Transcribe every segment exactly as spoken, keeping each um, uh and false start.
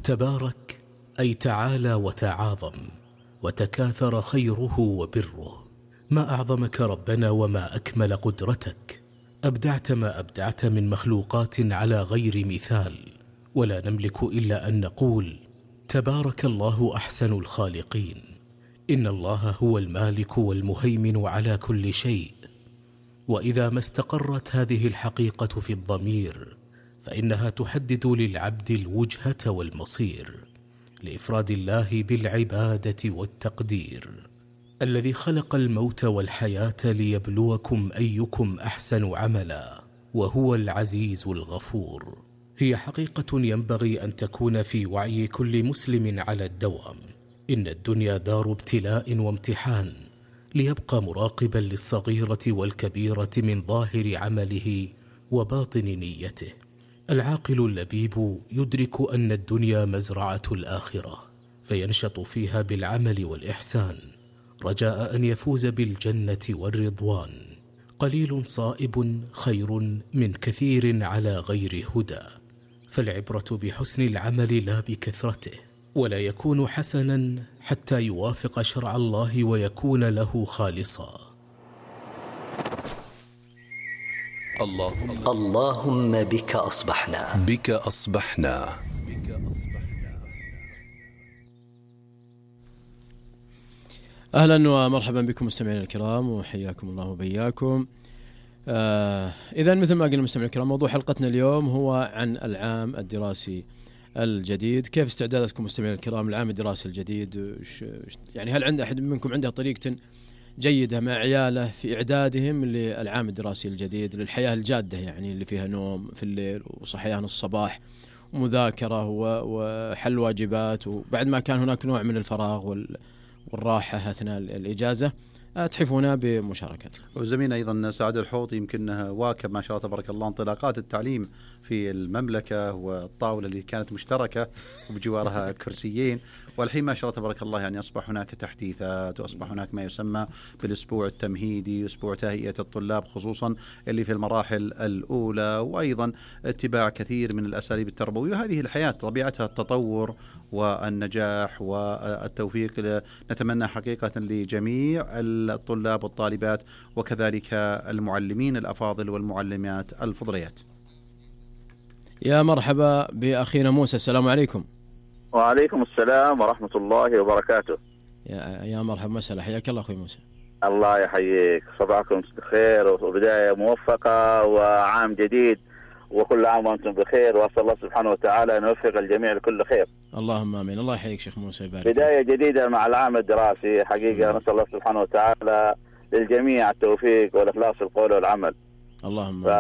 تبارك أي تعالى وتعاظم وتكاثر خيره وبره. ما أعظمك ربنا وما أكمل قدرتك. أبدعت ما أبدعت من مخلوقات على غير مثال، ولا نملك إلا أن نقول تبارك الله أحسن الخالقين. إن الله هو المالك والمهيمن على كل شيء. وإذا ما استقرت هذه الحقيقة في الضمير فإنها تحدد للعبد الوجهة والمصير لإفراد الله بالعبادة والتقدير. الذي خلق الموت والحياة ليبلوكم أيكم أحسن عملا، وهو العزيز الغفور. هي حقيقة ينبغي أن تكون في وعي كل مسلم على الدوام. إن الدنيا دار ابتلاء وامتحان، ليبقى مراقبا للصغيرة والكبيرة من ظاهر عمله وباطن نيته. العاقل اللبيب يدرك أن الدنيا مزرعة الآخرة، فينشط فيها بالعمل والإحسان رجاء أن يفوز بالجنة والرضوان. قليل صائب خير من كثير على غير هدى. فالعبرة بحسن العمل لا بكثرته، ولا يكون حسنا حتى يوافق شرع الله ويكون له خالصا. اللهم, اللهم بك أصبحنا بك أصبحنا أهلا ومرحبا بكم مستمعينا الكرام، وحياكم الله وبياكم. آه إذا مثل ما قلنا مستمعينا الكرام، موضوع حلقتنا اليوم هو عن العام الدراسي الجديد. كيف استعداداتكم مستمعينا الكرام العام الدراسي الجديد؟ يعني هل عند أحد منكم عنده طريقة جيدة مع عياله في إعدادهم للعام الدراسي الجديد، للحياة الجادة يعني اللي فيها نوم في الليل وصحيان الصباح ومذاكرة وحل واجبات، وبعد ما كان هناك نوع من الفراغ والراحة أثناء الإجازة؟ تحفونا بمشاركتكم. وزميلنا أيضا سعد الحوط يمكن واكب ما شاء الله تبارك الله انطلاقات التعليم في المملكة، والطاولة اللي كانت مشتركة وبجوارها كرسيين، والحين ما شاء الله تبارك الله يعني أصبح هناك تحديثات، وأصبح هناك ما يسمى بالأسبوع التمهيدي، أسبوع تهيئة الطلاب خصوصا اللي في المراحل الأولى، وأيضا اتباع كثير من الأساليب التربوية. وهذه الحياة طبيعتها التطور والنجاح والتوفيق. نتمنى حقيقة لجميع الطلاب والطالبات وكذلك المعلمين الأفاضل والمعلمات الفضليات. يا مرحبا بأخينا موسى، السلام عليكم. وعليكم السلام ورحمة الله وبركاته. يا, يا مرحبا مساء، حياك الله أخوي موسى. الله يحييك، صباحكم بخير وبداية موفقة وعام جديد، وكل عام وأنتم بخير، وأسأل الله سبحانه وتعالى أن يوفق الجميع لكل خير. اللهم آمين. الله يحييك شيخ موسى، يبارك. بداية جديدة مع العام الدراسي حقيقة. م. نسأل الله سبحانه وتعالى للجميع التوفيق والإخلاص في القول والعمل. اللهم ف...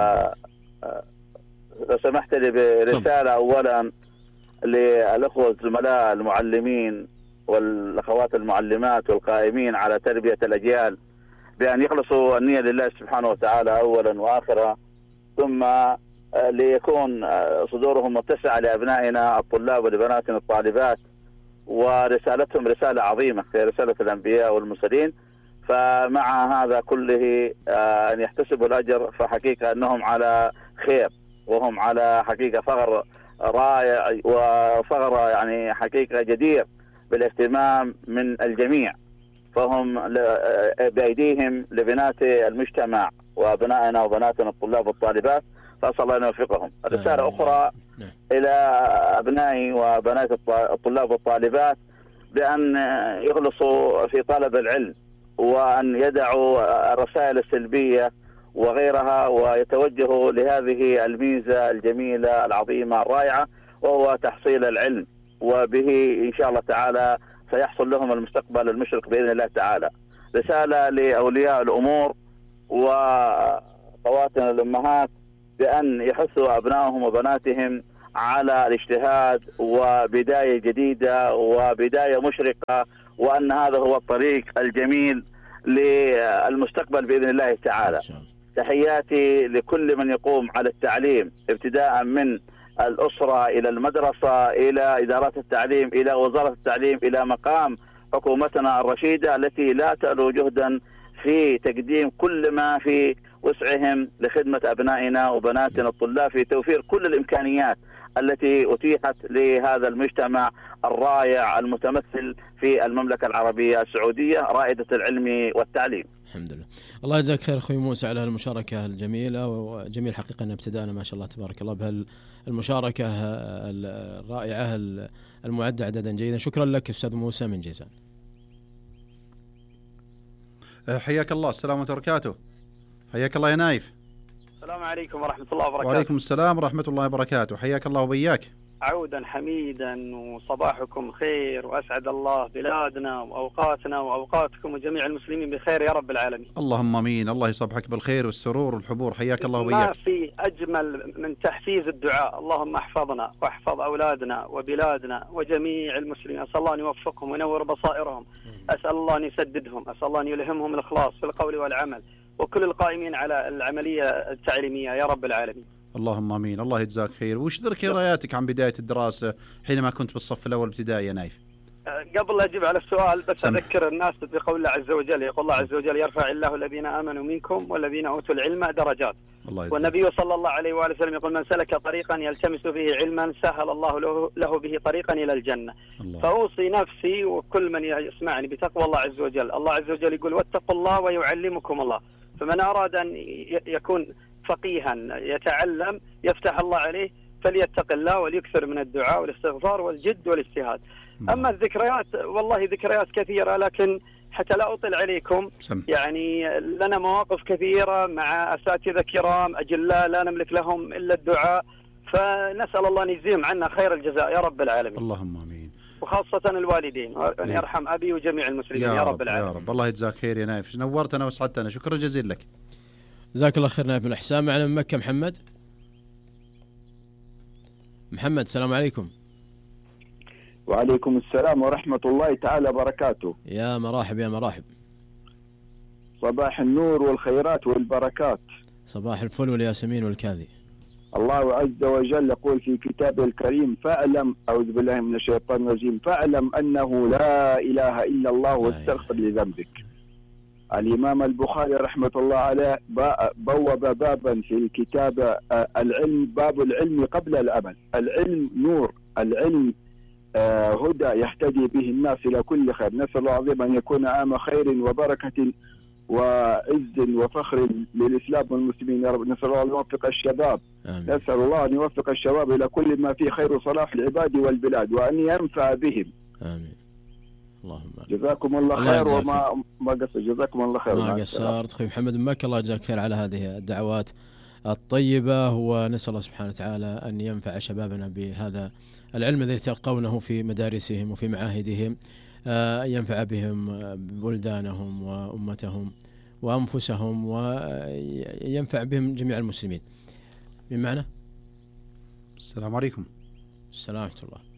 لو سمحت لي برسالة أولا للأخوة الزملاء المعلمين والأخوات المعلمات والقائمين على تربية الأجيال بأن يخلصوا النية لله سبحانه وتعالى أولا وآخرا، ثم ليكون صدورهم متسعة لأبنائنا الطلاب ولبناتنا الطالبات، ورسالتهم رسالة عظيمة في رسالة الأنبياء والمرسلين. فمع هذا كله أن يحتسبوا الأجر، فحقيقة أنهم على خير، وهم على حقيقة فغر رائع وفغر يعني حقيقة جدير بالاهتمام من الجميع. فهم بأيديهم لبنات المجتمع وأبنائنا وبناتنا الطلاب والطالبات، فأسأل الله أن يوفقهم. رسالة أخرى إلى أبنائي وبنات الطلاب والطالبات بأن يخلصوا في طلب العلم، وأن يدعوا الرسائل السلبية وغيرها، ويتوجهوا لهذه الميزة الجميلة العظيمة الرائعة، وهو تحصيل العلم، وبه إن شاء الله تعالى سيحصل لهم المستقبل المشرق بإذن الله تعالى. رسالة لأولياء الأمور وخواتنا الأمهات بأن يحثوا أبنائهم وبناتهم على الاجتهاد وبداية جديدة وبداية مشرقة، وأن هذا هو الطريق الجميل للمستقبل بإذن الله تعالى. تحياتي لكل من يقوم على التعليم، ابتداء من الأسرة إلى المدرسة إلى إدارات التعليم إلى وزارة التعليم إلى مقام حكومتنا الرشيدة التي لا تألو جهدا في تقديم كل ما في وسعهم لخدمة أبنائنا وبناتنا الطلاب، في توفير كل الإمكانيات التي أتيحت لهذا المجتمع الرائع المتمثل في المملكة العربية السعودية رائدة العلم والتعليم. الحمد لله. الله يجزاك خير أخوي موسى على المشاركة الجميلة، وجميل حقيقة أن ابتدأنا ما شاء الله تبارك الله بهالمشاركة الرائعة المعدة عددا جيدا. شكرا لك أستاذ موسى من جيزان. حياك الله. السلام عليكم وبركاته. حياك الله يا نايف. السلام عليكم ورحمة الله وبركاته. وعليكم السلام ورحمة الله وبركاته. حياك الله وبياك. عودا حميدا وصباحكم خير، وأسعد الله بلادنا وأوقاتنا وأوقاتكم وجميع المسلمين بخير يا رب العالمين. اللهم امين. الله يصبحك بالخير والسرور والحبور. حياك الله وبياك. ما في أجمل من تحفيز الدعاء. اللهم احفظنا واحفظ أولادنا وبلادنا وجميع المسلمين. أسأل الله أن يوفقهم وينور بصائرهم، أسأل الله أن يسددهم، أسأل الله أن يلهمهم الإخلاص في القول والعمل، وكل القائمين على العملية التعليمية يا رب العالمين. اللهم امين. الله يجزاك خير. وش ذكرياتك عن بداية الدراسة حينما كنت بالصف الأول ابتدائي يا نايف؟ قبل لا أجيب على السؤال بس سمح. أذكر الناس بقول الله عز وجل، يقول الله عز وجل: يرفع الله الذين آمنوا منكم والذين أوتوا العلم درجات. والنبي صلى الله عليه وآله وسلم يقول: من سلك طريقا يلتمس فيه علما سهل الله له, له به طريقا إلى الجنة. الله. فأوصي نفسي وكل من يسمعني بتقوى الله عز وجل. الله عز وجل يقول: واتقوا الله ويعلمكم الله. فمن أراد أن يكون فقيها يتعلم يفتح الله عليه فليتق الله وليكثر من الدعاء والاستغفار والجد والاجتهاد. أما الذكريات والله ذكريات كثيرة، لكن حتى لا أطل عليكم سم. يعني لنا مواقف كثيرة مع أساتذة كرام أجلاء لا نملك لهم إلا الدعاء، فنسأل الله أن يجزيهم عنا خير الجزاء يا رب العالمين. اللهم آمين. وخاصة الوالدين، وأن يرحم أبي وجميع المسلمين يا, يا رب, رب العالمين. يا رب. الله يجزاك خير يا نايف، نورتنا وسعدتنا. شكرا جزيلا لك. جزاك الله خير نايف بن حسام. معنا من مكة محمد. محمد السلام عليكم. وعليكم السلام ورحمة الله تعالى وبركاته. يا مراحب يا مراحب. صباح النور والخيرات والبركات. صباح الفل والياسمين والكاذي. الله عز وجل يقول في كتابه الكريم: فاعلم، أعوذ بالله من الشيطان الرجيم، فاعلم أنه لا إله إلا الله واستغفر لذنبك. الإمام البخاري رحمة الله عليه بوب بابا في الكتاب العلم، باب العلم قبل العمل. العلم نور، العلم هدى يهتدي به الناس إلى كل خير. نسأل الله العظيم أن يكون عام خير وبركة وعز وفخر للإسلام والمسلمين يا رب. نسأل الله أن يوفق الشباب. آمين. نسأل الله أن يوفق الشباب إلى كل ما فيه خير وصلاح العباد والبلاد، وأن ينفع بهم. آمين. اللهم جزاكم الله خير. وما ما قصر. جزاكم الله خير. ما قصرت أخوي محمد بن مكة. الله يجزاك خير على هذه الدعوات الطيبة، ونسأل الله سبحانه وتعالى أن ينفع شبابنا بهذا العلم الذي يتلقونه في مدارسهم وفي معاهدهم، أن ينفع بهم بلدانهم وأمتهم وأنفسهم، وينفع بهم جميع المسلمين. من معنا؟ السلام عليكم. السلام ورحمة الله.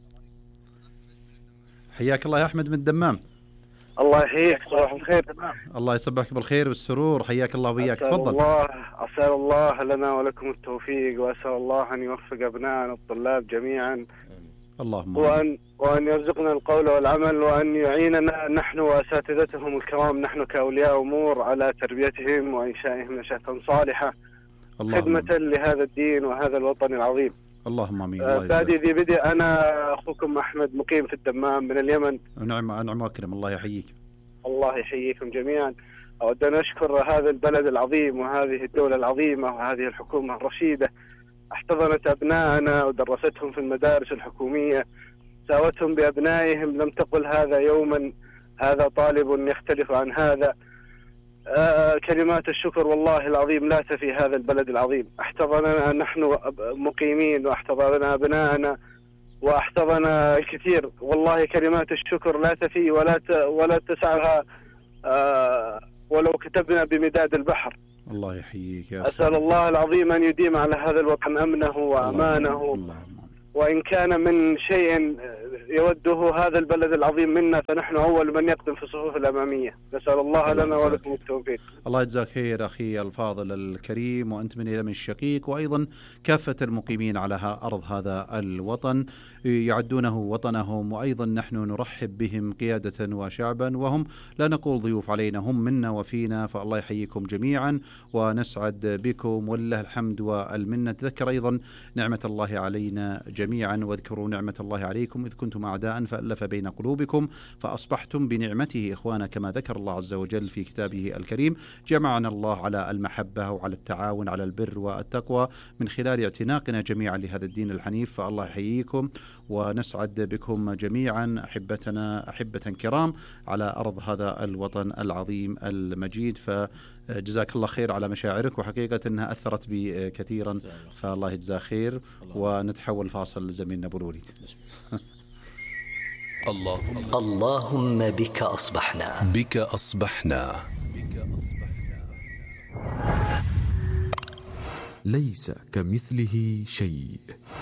حياك الله يا أحمد من الدمام. الله يحييك. صباح الخير. الله يصبحك بالخير والسرور. حياك الله وياك. تفضل. الله أسأل الله لنا ولكم التوفيق، وأسأل الله أن يوفق أبنائنا الطلاب جميعا. اللهم وأن وأن يرزقنا القول والعمل، وأن يعيننا نحن وأساتذتهم الكرام، نحن كأولياء أمور، على تربيتهم وإنشائهم نشأة صالحة خدمة لهذا الدين وهذا الوطن العظيم. اللهم امين. سادي ذي بدء، انا اخوكم احمد مقيم في الدمام من اليمن. نعم نعم واكرم. الله يحييك. الله يحييكم جميعا. اود ان اشكر هذا البلد العظيم وهذه الدولة العظيمة وهذه الحكومة الرشيدة، احتضنت ابنائنا ودرستهم في المدارس الحكومية، ساوتهم بابنائهم، لم تقل هذا يوما هذا طالب يختلف عن هذا. آه كلمات الشكر والله العظيم لا تفي هذا البلد العظيم. احتضننا نحن مقيمين، واحتضننا أبنائنا، واحتضننا الكثير. والله كلمات الشكر لا تفي ولا ولا تسعها آه ولو كتبنا بمداد البحر. الله يحييك يا أسأل الله العظيم أن يديم على هذا الوطن أمنه وأمانه وإن كان من شيء يوده هذا البلد العظيم منا فنحن أول من يقدم في الصفوف الأمامية. نسأل الله لنا ولكم التوفيق. الله يجزاك خير أخي الفاضل الكريم، وأنت من اليمن الشقيق، وأيضا كافة المقيمين على أرض هذا الوطن يعدونه وطنهم، وأيضا نحن نرحب بهم قيادة وشعبا، وهم لا نقول ضيوف علينا، هم منا وفينا، فالله يحييكم جميعا ونسعد بكم ولله الحمد والمنة. تذكر أيضا نعمة الله علينا جميعا، واذكروا نعمة الله عليكم إذ كنتم أعداء فألف بين قلوبكم فأصبحتم بنعمته إخوانا، كما ذكر الله عز وجل في كتابه الكريم. جمعنا الله على المحبة وعلى التعاون على البر والتقوى من خلال اعتناقنا جميعا لهذا الدين الحنيف، فالله يحييكم ونسعد بكم جميعا أحبتنا أحبة كرام على أرض هذا الوطن العظيم المجيد. فجزاك الله خير على مشاعرك، وحقيقة أنها أثرت بي كثيرا، فالله يجزاه خير. ونتحول فاصل لزميلنا أبو الوليد. اللهم بك أصبحنا بك أصبحنا ليس كمثله شيء.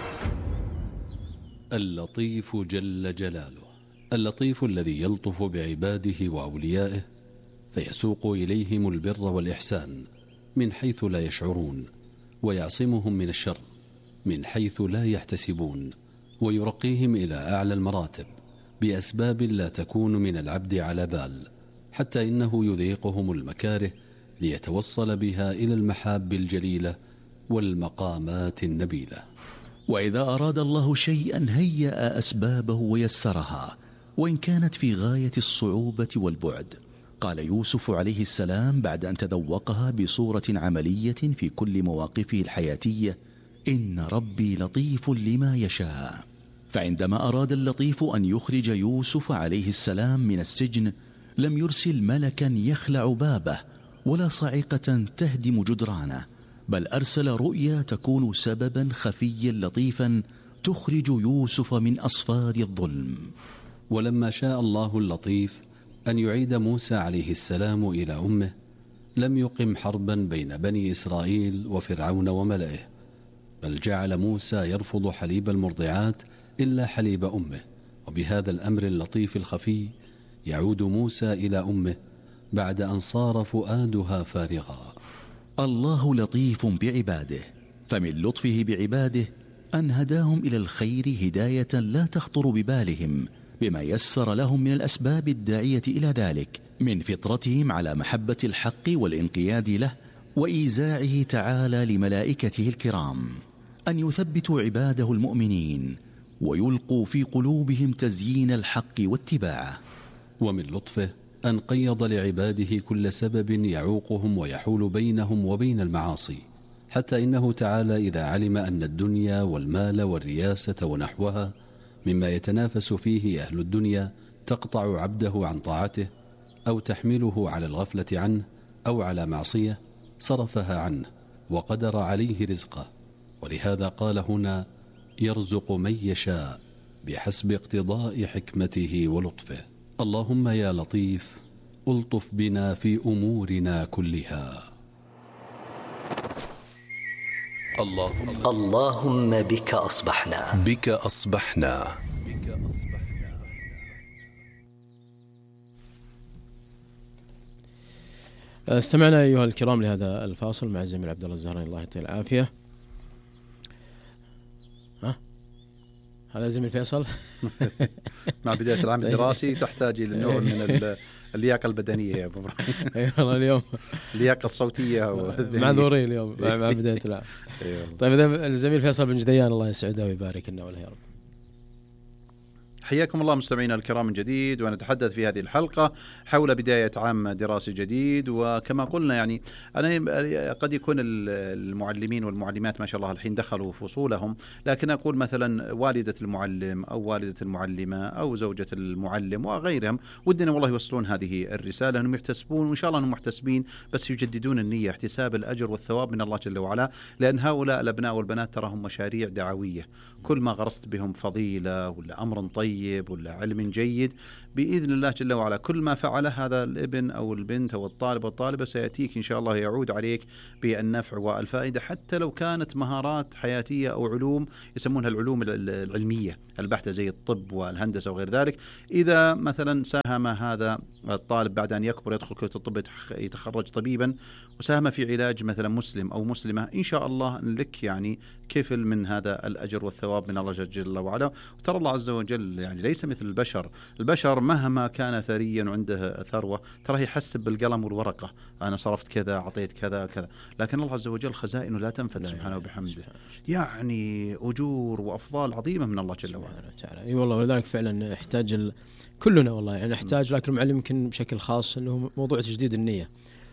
اللطيف جل جلاله، اللطيف الذي يلطف بعباده وأوليائه فيسوق إليهم البر والإحسان من حيث لا يشعرون، ويعصمهم من الشر من حيث لا يحتسبون، ويرقيهم إلى أعلى المراتب بأسباب لا تكون من العبد على بال، حتى إنه يذيقهم المكاره ليتوصل بها إلى المحاب الجليلة والمقامات النبيلة. وإذا أراد الله شيئا هيأ أسبابه ويسرها، وإن كانت في غاية الصعوبة والبعد. قال يوسف عليه السلام بعد أن تذوقها بصورة عملية في كل مواقفه الحياتية: إن ربي لطيف لما يشاء. فعندما أراد اللطيف أن يخرج يوسف عليه السلام من السجن لم يرسل ملكا يخلع بابه ولا صاعقة تهدم جدرانه، بل أرسل رؤيا تكون سببا خفيا لطيفا تخرج يوسف من أصفاد الظلم. ولما شاء الله اللطيف أن يعيد موسى عليه السلام إلى أمه لم يقم حربا بين بني إسرائيل وفرعون وملئه، بل جعل موسى يرفض حليب المرضعات إلا حليب أمه. وبهذا الأمر اللطيف الخفي يعود موسى إلى أمه بعد أن صار فؤادها فارغا. الله لطيف بعباده، فمن لطفه بعباده أن هداهم إلى الخير هداية لا تخطر ببالهم، بما يسر لهم من الأسباب الداعية إلى ذلك، من فطرتهم على محبة الحق والانقياد له، وإيزاعه تعالى لملائكته الكرام أن يثبتوا عباده المؤمنين ويلقوا في قلوبهم تزيين الحق واتباعه. ومن لطفه أن قيض لعباده كل سبب يعوقهم ويحول بينهم وبين المعاصي، حتى إنه تعالى إذا علم أن الدنيا والمال والرياسة ونحوها مما يتنافس فيه أهل الدنيا تقطع عبده عن طاعته أو تحمله على الغفلة عنه أو على معصية، صرفها عنه وقدر عليه رزقه. ولهذا قال هنا: يرزق من يشاء بحسب اقتضاء حكمته ولطفه. اللهم يا لطيف ألطف بنا في أمورنا كلها. اللهم بك أصبحنا بك أصبحنا استمعنا أيها الكرام لهذا الفاصل مع الزميل عبد الله الزهراني الله يعطيه العافية. ها هذا زميل فيصل. مع بداية العام الدراسي تحتاج إلى نوع من اللياقة البدنية يا أبو إبراهيم. أي والله اليوم اللياقة الصوتية معذورين اليوم مع بداية العام. طيب إذا الزميل فيصل بن جديان الله يسعده ويبارك لنا وله يا رب. حياكم الله مستمعينا الكرام من جديد، ونتحدث في هذه الحلقة حول بداية عام دراسي جديد. وكما قلنا يعني أنا قد يكون المعلمين والمعلمات ما شاء الله الحين دخلوا فصولهم، لكن أقول مثلا والدة المعلم أو والدة المعلمة أو زوجة المعلم وغيرهم ودنا والله يوصلون هذه الرسالة، أنهم يحتسبون، وإن شاء الله أنهم محتسبين، بس يجددون النية، احتساب الأجر والثواب من الله جل وعلا، لأن هؤلاء الأبناء والبنات تراهم مشاريع دعوية. كل ما غرست بهم فضيلة ولا أمر طيب طيب ولا علم جيد بإذن الله جل وعلا، كل ما فعله هذا الابن أو البنت أو الطالب والطالبة سيأتيك إن شاء الله يعود عليك بالنفع والفائدة، حتى لو كانت مهارات حياتية أو علوم يسمونها العلوم العلمية البحتة زي الطب والهندسة وغير ذلك. إذا مثلا ساهم هذا الطالب بعد أن يكبر يدخل كلية الطب يتخرج طبيبا وساهم في علاج مثلا مسلم أو مسلمة، إن شاء الله لك يعني كفل من هذا الأجر والثواب من الله جل وعلا. وترى الله عز وجل يعني ليس مثل البشر، البشر مهما كان ثريا عنده ثروة ترى يحسب بالقلم والورقة، أنا صرفت كذا أعطيت كذا كذا، لكن الله عز وجل خزائنه لا تنفد سبحانه وبحمده، يعني أجور وأفضال عظيمة من الله جل وعلا. اي والله، ولذلك فعلا يحتاج ال... كلنا والله يعني نحتاج، لكن المعلم يمكن بشكل خاص انه موضوع تجديد النية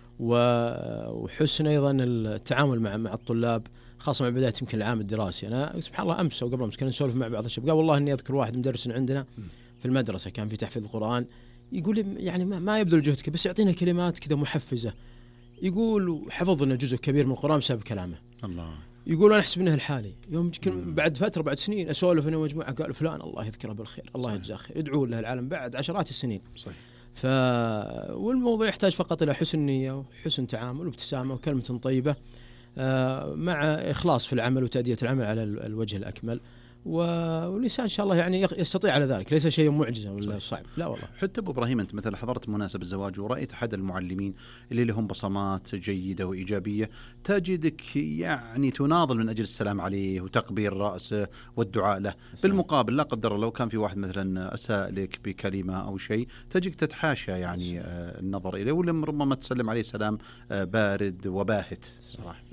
وحسن ايضا التعامل مع مع الطلاب، خاصة مع بداية يمكن العام الدراسي. أنا سبحان الله أمس أو قبل أمس كنا نسولف مع بعض الشباب، قال والله إني أذكر واحد مدرس عندنا في المدرسة كان في تحفيظ القرآن، يقول يعني ما, ما يبذل جهد بس يعطينا كلمات كذا محفزة، يقول حفظ لنا جزء كبير من القرآن بسبب كلامه. الله. يقول أنا أحسب إنه الحالي يوم بعد فترة بعد سنين أسولف أنا ومجموعة قال فلان الله يذكره بالخير الله يجزاه خير، يدعو له العالم بعد عشرات السنين. صحيح. ف والموضوع يحتاج فقط إلى حسن نية وحسن تعامل وابتسامة وكلمة طيبة مع إخلاص في العمل وتأدية العمل على الوجه الأكمل، والإنسان إن شاء الله يعني يستطيع على ذلك، ليس شيء معجزة ولا صعب، لا والله. حتى أبو إبراهيم أنت مثلا حضرت مناسبة الزواج ورأيت أحد المعلمين اللي لهم بصمات جيدة وإيجابية، تجدك يعني تناضل من أجل السلام عليه وتقبيل رأسه والدعاء له. بالمقابل لا قدر لو كان في واحد مثلا أساء لك بكلمة أو شيء تجدك تتحاشى يعني النظر إليه، ولما ربما تسلم عليه سلام بارد وباهت صراحة.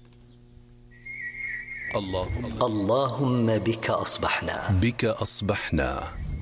الله اللهم بك أصبحنا بك أصبحنا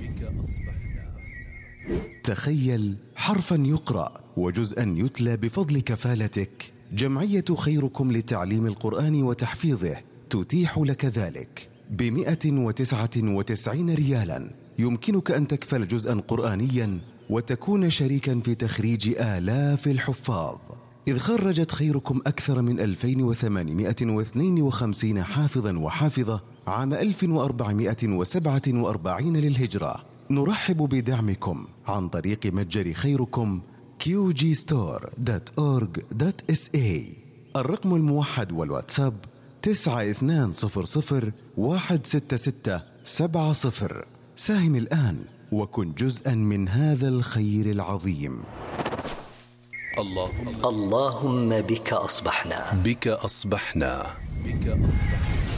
تخيل حرفا يقرأ وجزءا يتلى بفضل كفالتك. جمعية خيركم لتعليم القرآن وتحفيظه تتيح لك ذلك بمئة وتسعة وتسعين ريالا. يمكنك أن تكفل جزءا قرآنيا وتكون شريكا في تخريج آلاف الحفاظ، إذ خرجت خيركم أكثر من ألفين وثمانمئة واثنين وخمسين حافظا وحافظة عام ألف وأربعمئة وسبعة وأربعين للهجرة. نرحب بدعمكم عن طريق متجر خيركم كيو جي ستور دوت أورج دوت إس إيه. الرقم الموحد والواتساب تسعة اثنان صفر صفر واحد ستة ستة سبعة صفر. ساهم الآن وكن جزءا من هذا الخير العظيم. الله اللهم بك أصبحنا بك أصبحنا بك أصبحنا.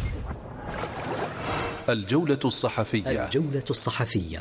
الجولة الصحفية الجولة الصحفية.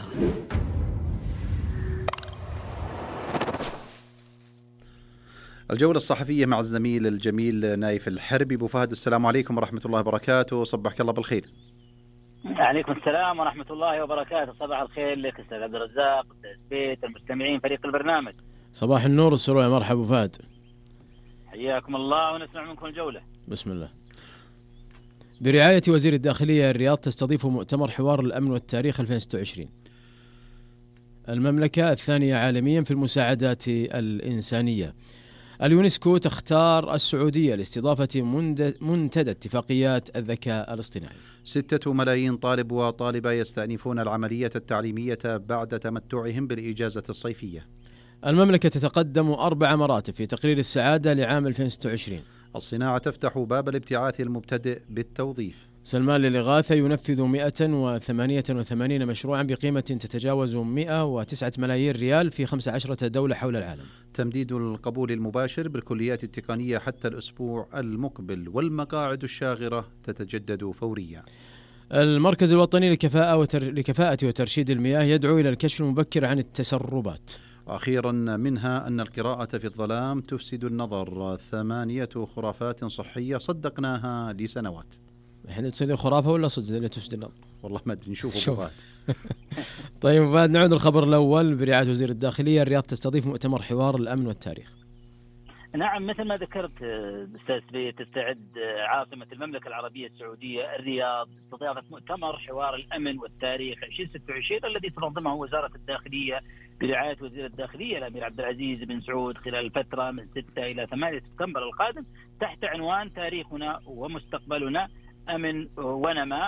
الجولة الصحفية مع الزميل الجميل نايف الحربي. أبو فهد السلام عليكم ورحمة الله وبركاته، صبحك الله بالخير. عليكم السلام ورحمة الله وبركاته، صباح الخير لك أستاذ عبد الرزاق، أستاذ بيت، المستمعين، فريق البرنامج. صباح النور والسرور، يا مرحبا أبو فهد. حياكم الله ونسمع منكم الجولة. بسم الله. برعاية وزير الداخلية الرياض تستضيف مؤتمر حوار الأمن والتاريخ ألفين وستة وعشرين. المملكة الثانية عالميا في المساعدات الإنسانية. اليونسكو تختار السعودية لاستضافة منتدى اتفاقيات الذكاء الاصطناعي. ستة ملايين طالب وطالبة يستأنفون العملية التعليمية بعد تمتعهم بالإجازة الصيفية. المملكة تتقدم أربع مراتب في تقرير السعادة لعام ألفين وستة وعشرين. الصناعة تفتح باب الابتعاث المبتدئ بالتوظيف. سلمان للإغاثة ينفذ مئة وثمانية وثمانين مشروعا بقيمة تتجاوز مئة وتسعة ملايين ريال في خمس عشرة دولة حول العالم. تمديد القبول المباشر بالكليات التقنية حتى الأسبوع المقبل، والمقاعد الشاغرة تتجدد فوريا. المركز الوطني لكفاءة, وتر... لكفاءة وترشيد المياه يدعو إلى الكشف المبكر عن التسربات. وأخيرا منها أن القراءة في الظلام تفسد النظر، ثمانية خرافات صحية صدقناها لسنوات. احنا تصير خرافة ولا صدق اللي تفسد النظر؟ والله ما أدري، نشوف بعد. طيب بعد نعود الخبر الأول. برعاية وزير الداخلية الرياض تستضيف مؤتمر حوار الأمن والتاريخ. نعم، مثل ما ذكرت أستاذ بيت، تستعد عاصمة المملكة العربية السعودية الرياض لاستضافة مؤتمر حوار الأمن والتاريخ ألفين وستة وعشرين الذي تنظمه وزارة الداخلية برعاية وزير الداخلية الأمير عبد العزيز بن سعود خلال الفترة من ستة إلى ثمانية سبتمبر القادم، تحت عنوان تاريخنا ومستقبلنا، أمن ونماء.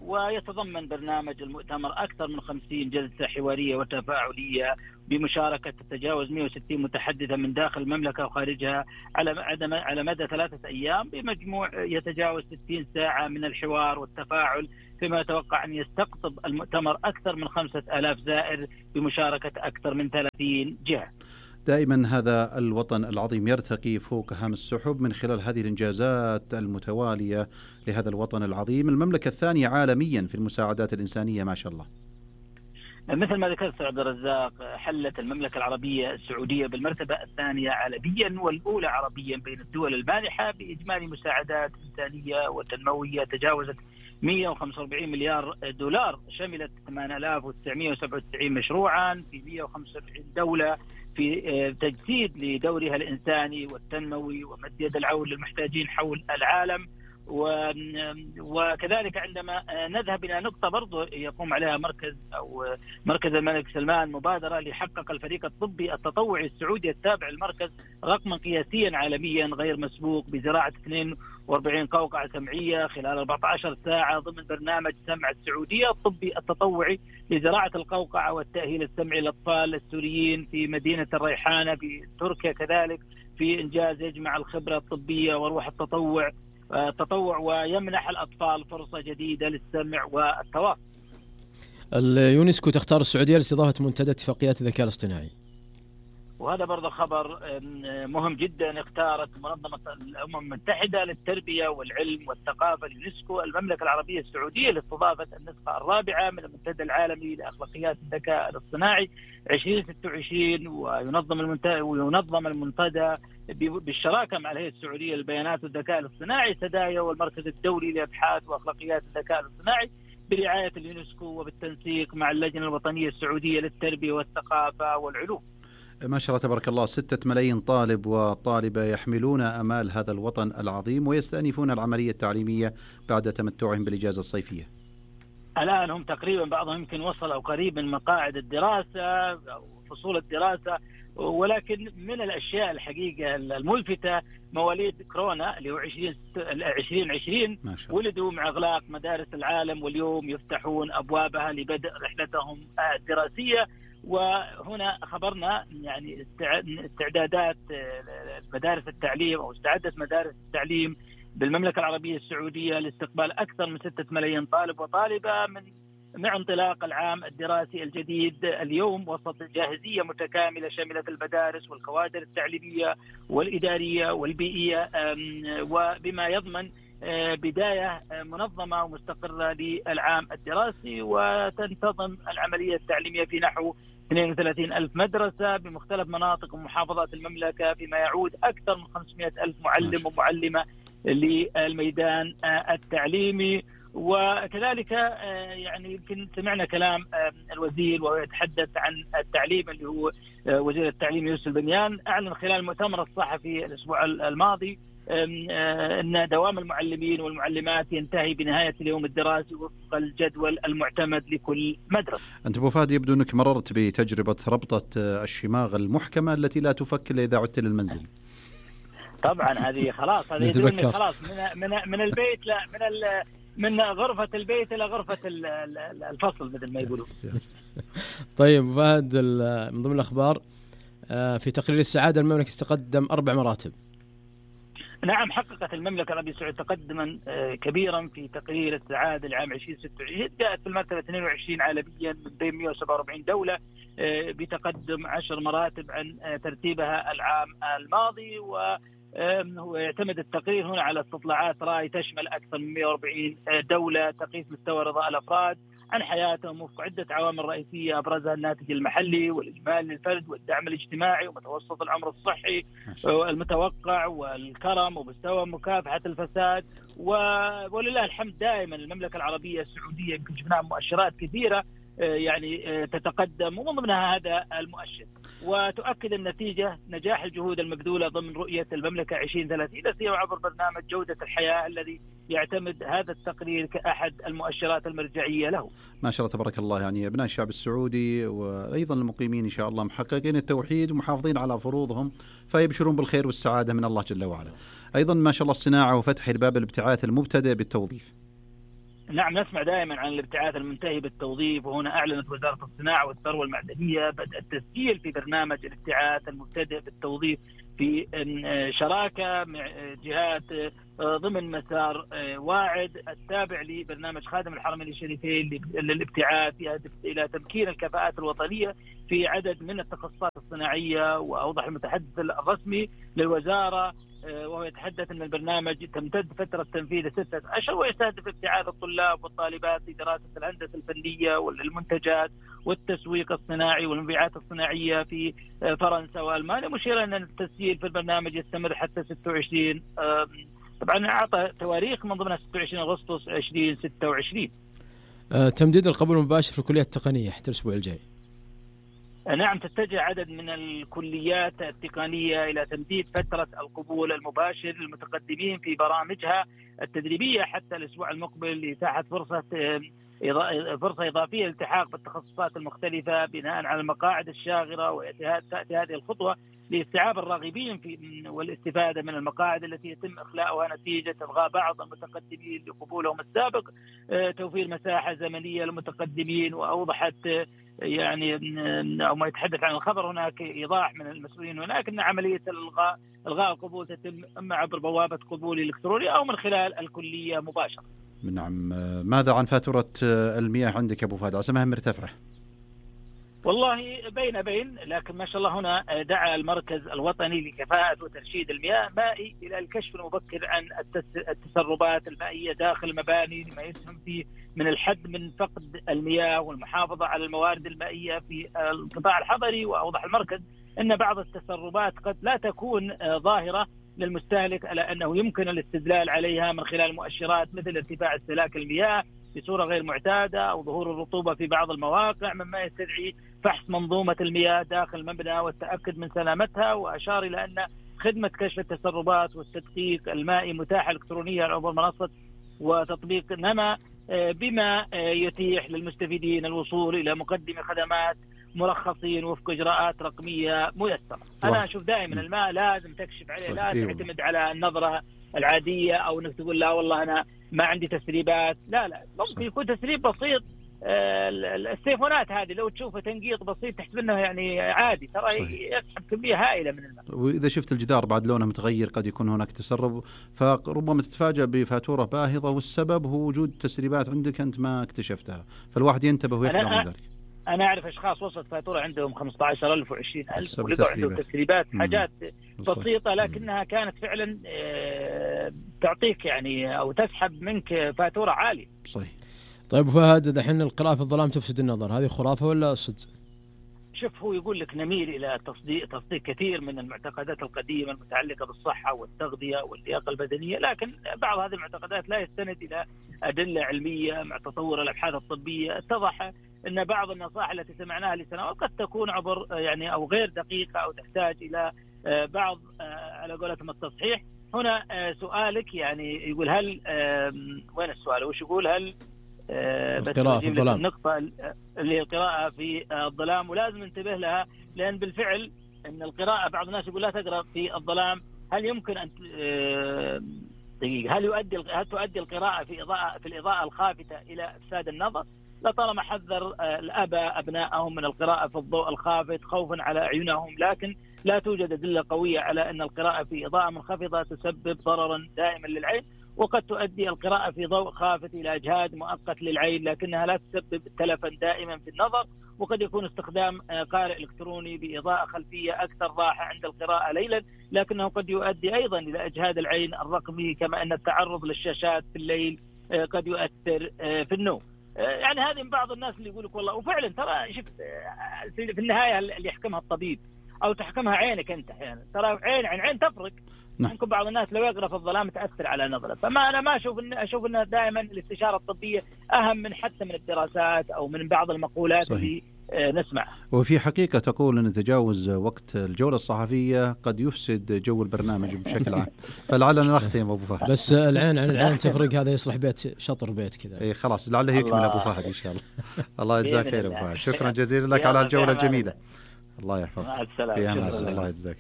ويتضمن برنامج المؤتمر أكثر من خمسين جلسة حوارية وتفاعلية بمشاركة تتجاوز مئة وستين متحدثة من داخل المملكة وخارجها على على مدى ثلاثة أيام، بمجموع يتجاوز ستين ساعة من الحوار والتفاعل، فيما يتوقع أن يستقطب المؤتمر أكثر من خمسة آلاف زائر بمشاركة أكثر من ثلاثين جهة. دائما هذا الوطن العظيم يرتقي فوق هام السحب من خلال هذه الإنجازات المتوالية لهذا الوطن العظيم، المملكة الثانية عالميا في المساعدات الإنسانية ما شاء الله. مثل ما ذكرت عبد الرزاق، حلت المملكة العربية السعودية بالمرتبة الثانية عالميا والأولى عربيا بين الدول المانحة بإجمالي مساعدات إنسانية وتنموية تجاوزت مئة وخمسة وأربعين مليار دولار، شملت ثمانية آلاف وتسعمئة وسبعة وتسعين مشروعا في مئة وخمسة وسبعين دولة في تجسيد لدورها الإنساني والتنموي ومد يد العون للمحتاجين حول العالم. وكذلك عندما نذهب إلى نقطة برضو يقوم عليها مركز أو مركز الملك سلمان، مبادرة ليحقق الفريق الطبي التطوعي السعودي التابع للمركز رقما قياسيا عالميا غير مسبوق بزراعة اثنين وأربعين قوقعة سمعية خلال أربعة عشر ساعة ضمن برنامج سمع السعودية الطبي التطوعي لزراعة القوقعة والتأهيل السمعي للأطفال السوريين في مدينة الريحانة بتركيا، كذلك في إنجاز يجمع الخبرة الطبية وروح التطوع التطوع ويمنح الأطفال فرصة جديدة للسمع والتواصل. اليونسكو تختار السعودية لاستضافة منتدى اتفاقيات الذكاء الاصطناعي، وهذا برضه خبر مهم جدا. اختارت منظمة الأمم المتحدة للتربية والعلم والثقافة اليونسكو المملكة العربية السعودية لاستضافة النسخة الرابعة من المنتدى العالمي لأخلاقيات الذكاء الاصطناعي عشرين ستة وعشرين، وينظم المنتدى وينظم المنتدى بالشراكة مع الهيئة السعودية للبيانات والذكاء الاصطناعي سدايا والمركز الدولي لأبحاث وأخلاقيات الذكاء الاصطناعي برعاية اليونسكو وبالتنسيق مع اللجنة الوطنية السعودية للتربية والثقافة والعلوم. ما شاء الله تبارك الله، ستة ملايين طالب وطالبة يحملون أمال هذا الوطن العظيم ويستأنفون العملية التعليمية بعد تمتعهم بالإجازة الصيفية. الآن هم تقريبا بعضهم يمكن وصلوا قريب من مقاعد الدراسة أو فصول الدراسة، ولكن من الأشياء الحقيقة الملفتة مواليد كورونا اللي هو عشرين عشرين ولدوا مع إغلاق مدارس العالم، واليوم يفتحون أبوابها لبدء رحلتهم الدراسية. وهنا خبرنا يعني استعدادات مدارس التعليم أو استعدت مدارس التعليم بالمملكة العربية السعودية لاستقبال أكثر من ستة ملايين طالب وطالبة من مع انطلاق العام الدراسي الجديد اليوم، وسط جاهزية متكاملة شملت المدارس والكوادر التعليمية والإدارية والبيئية، وبما يضمن بداية منظمة ومستقرة للعام الدراسي. وتنتظم العملية التعليمية في نحو اثنين وثلاثين ألف مدرسة بمختلف مناطق ومحافظات المملكة، فيما يعود أكثر من خمسمئة ألف معلم ومعلمة للميدان التعليمي. وكذلك يعني يمكن سمعنا كلام الوزير وهو يتحدث عن التعليم اللي هو وزير التعليم يوسف البنيان، أعلن خلال المؤتمر الصحفي الأسبوع الماضي أن دوام المعلمين والمعلمات ينتهي بنهاية اليوم الدراسي وفق الجدول المعتمد لكل مدرسة. أنت أبو فهد يبدو أنك مررت بتجربة ربطة الشماغ المحكمة التي لا تفك إلا إذا عدت للمنزل. طبعا هذه خلاص هذه يدروني خلاص من من من البيت لا من من غرفة البيت إلى غرفة الفصل مثل ما يقولون. طيب فهد، من ضمن الأخبار في تقرير السعادة المملكة تتقدم أربع مراتب. نعم، حققت المملكة العربية السعودية تقدما كبيرا في تقرير السعادة العام عشرين ستة وعشرين، جاءت في المرتبة اثنين وعشرين عالميا من بين مئة وسبعة وأربعين دولة بتقدم عشر مراتب عن ترتيبها العام الماضي. و هو يعتمد التقرير هنا على استطلاعات رأي تشمل أكثر من مئة وأربعين دولة تقيس مستوى رضاء الأفراد عن حياتهم وفق عدة عوامل رئيسية أبرزها الناتج المحلي والإجمال للفرد والدعم الاجتماعي ومتوسط العمر الصحي المتوقع والكرم ومستوى مكافحة الفساد. ولله الحمد دائما المملكة العربية السعودية يمكن شفناها مؤشرات كثيرة يعني تتقدم ومن ضمنها هذا المؤشر، وتؤكد النتيجة نجاح الجهود المبذولة ضمن رؤية المملكة عشرين ثلاثين لا سيما عبر برنامج جودة الحياة الذي يعتمد هذا التقرير كأحد المؤشرات المرجعية له. ما شاء الله تبارك الله، يعني أبناء الشعب السعودي وأيضا المقيمين إن شاء الله محققين التوحيد ومحافظين على فروضهم، فيبشرون بالخير والسعادة من الله جل وعلا. أيضا ما شاء الله الصناعة وفتح الباب الابتعاث المبتدئ بالتوظيف. نعم نسمع دائما عن الابتعاث المنتهي بالتوظيف، وهنا أعلنت وزارة الصناعة والثروة المعدنية بدء التسجيل في برنامج الابتعاث المبتدئ بالتوظيف في شراكة مع جهات ضمن مسار واعد التابع لبرنامج خادم الحرمين الشريفين للابتعاث يهدف إلى تمكين الكفاءات الوطنية في عدد من التخصصات الصناعية. وأوضح المتحدث الرسمي للوزارة وهو يتحدث أن البرنامج تمتد فترة تنفيذه ستة أشهر ويستهدف ابتعاث الطلاب والطالبات في دراسة الهندسة الفنية والمنتجات والتسويق الصناعي والمبيعات الصناعية في فرنسا وألمانيا، مشيرا أن التسجيل في البرنامج يستمر حتى ستة وعشرين، طبعا أعطى تواريخ من ضمنها ستة وعشرين أغسطس ألفين وستة وعشرين. تمديد القبول المباشر في الكليات التقنية حتى الأسبوع الجاي. نعم تتجه عدد من الكليات التقنية إلى تمديد فترة القبول المباشر للمتقدمين في برامجها التدريبية حتى الأسبوع المقبل لإتاحة فرصة فرصة إضافية للالتحاق بالتخصصات المختلفة بناء على المقاعد الشاغرة. وتأتي هذه الخطوة لاستيعاب الراغبين في والاستفادة من المقاعد التي يتم إخلاؤها نتيجة إلغاء بعض المتقدمين لقبولهم السابق، توفير مساحة زمنية للمتقدمين. وأوضحت يعني أو ما يتحدث عن الخبر هناك إيضاح من المسؤولين هناك أن عملية الإلغاء إلغاء القبول تتم إما عبر بوابة قبول إلكتروني أو من خلال الكلية مباشرة. نعم. ماذا عن فاتورة المياه عندك أبو فهد؟ عسمها مرتفعة. والله بين بين لكن ما شاء الله هنا دعا المركز الوطني لكفاءة وترشيد المياه المائي إلى الكشف المبكر عن التسربات المائية داخل المباني لما يسهم فيه من الحد من فقد المياه والمحافظة على الموارد المائية في القطاع الحضري. وأوضح المركز أن بعض التسربات قد لا تكون ظاهرة للمستهلك على أنه يمكن الاستدلال عليها من خلال مؤشرات مثل ارتفاع استهلاك المياه بصورة غير معتادة أو ظهور الرطوبة في بعض المواقع، مما يستدعي فحص منظومة المياه داخل المبنى والتأكد من سلامتها. وأشار إلى أن خدمة كشف التسربات والتدقيق المائي متاحة إلكترونيا عبر منصة وتطبيق نما، بما يتيح للمستفيدين الوصول إلى مقدم خدمات مرخصين وفق إجراءات رقمية ميسرة. أنا أشوف دائما الماء لازم تكشف عليه، لا تعتمد على النظرة العادية أو أنك تقول لا والله أنا ما عندي تسريبات. لا لا ممكن يكون تسريب بسيط. السيفونات هذه لو تشوفه تنقيط بسيط تحسب انه يعني عادي، ترى يسحب كمية هائلة من الماء. وإذا شفت الجدار بعد لونه متغير قد يكون هناك تسرب، فربما تتفاجأ بفاتورة باهظة والسبب هو وجود تسريبات عندك أنت ما اكتشفتها، فالواحد ينتبه ويحذر من ذلك. أنا أعرف أشخاص وصلت فاتورة عندهم خمسة عشر ألف وعشرين ألف ولقوا عندهم تسريبات حاجات بسيطة لكنها كانت فعلا تعطيك يعني أو تسحب منك فاتورة عالية. صحيح. طيب فهد، دحين القراءة في الظلام تفسد النظر، هذه خرافة ولا صدق؟ شوف هو يقول لك نميل إلى تصديق تصديق كثير من المعتقدات القديمة المتعلقة بالصحة والتغذية واللياقة البدنية، لكن بعض هذه المعتقدات لا يستند إلى أدلة علمية. مع تطور الأبحاث الطبية اتضح أن بعض النصائح التي سمعناها لسنوات قد تكون عبر يعني أو غير دقيقة أو تحتاج إلى بعض على قولتهم التصحيح. هنا سؤالك يعني يقول هل وين السؤال؟ وش يقول؟ هل القراءة في الظلام، النقطة اللي هي القراءة في الظلام، ولازم ننتبه لها لأن بالفعل أن القراءة بعض الناس يقول لا تقرأ في الظلام. هل يمكن أن دقيقة هل يؤدي هل تؤدي القراءة في إضاءة في الإضاءة الخافتة إلى إفساد النظر؟ لطالما حذر الآباء أبنائهم من القراءة في الضوء الخافت خوفا على أعينهم، لكن لا توجد أدلة قوية على أن القراءة في إضاءة منخفضة تسبب ضررا دائما للعين، وقد تؤدي القراءة في ضوء خافت إلى إجهاد مؤقت للعين لكنها لا تسبب تلفا دائما في النظر. وقد يكون استخدام قارئ إلكتروني بإضاءة خلفية أكثر راحة عند القراءة ليلا، لكنه قد يؤدي أيضا إلى إجهاد العين الرقمي، كما أن التعرض للشاشات في الليل قد يؤثر في النوم. يعني هذه من بعض الناس اللي يقولك والله، وفعلا ترى شفت في النهاية اللي يحكمها الطبيب أو تحكمها عينك أنت أحيانا، ترى عين عن عين تفرق. ممكن بعض الناس لو يقرأ في الظلام تأثر على نظره. فما أنا ما أشوف إن أشوف إن دائما الاستشارة الطبية أهم من حتى من الدراسات أو من بعض المقولات صحيح. اللي نسمع. وفي حقيقة تقول أن تجاوز وقت الجولة الصحفية قد يفسد جو البرنامج بشكل عام، فلعلنا نختم أبو فهد. بس العين عن العين تفرق، هذا يصلح بيت شطر بيت كذا. إيه خلاص لعله يكمل أبو فهد إن شاء الله. الله يجزاك خير أبو فهد، شكرا جزيلا لك على الجولة الجميلة. الله يحفظك. مع السلامة. الله يجزاك.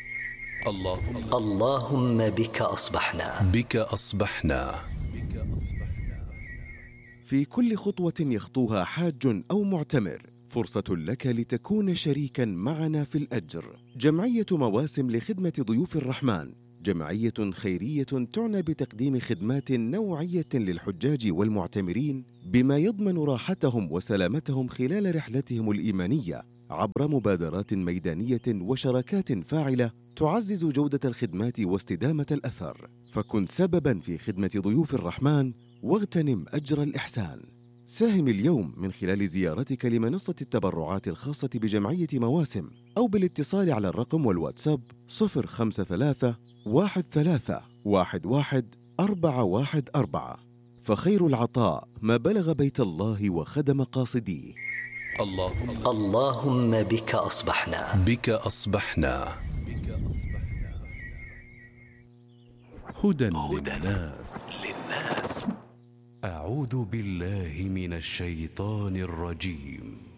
اللهم بك أصبحنا بك أصبحنا في كل خطوة يخطوها حاج أو معتمر فرصة لك لتكون شريكا معنا في الأجر. جمعية مواسم لخدمة ضيوف الرحمن جمعية خيرية تعنى بتقديم خدمات نوعية للحجاج والمعتمرين بما يضمن راحتهم وسلامتهم خلال رحلتهم الإيمانية عبر مبادرات ميدانية وشراكات فاعلة تعزز جودة الخدمات واستدامة الأثر. فكن سبباً في خدمة ضيوف الرحمن واغتنم أجر الإحسان. ساهم اليوم من خلال زيارتك لمنصة التبرعات الخاصة بجمعية مواسم أو بالاتصال على الرقم والواتساب صفر خمسة ثلاثة واحد ثلاثة واحد واحد أربعة واحد أربعة. فخير العطاء ما بلغ بيت الله وخدم قاصديه. اللهم اللهم بك أصبحنا بك أصبحنا هدى للناس. أعوذ بالله من الشيطان الرجيم.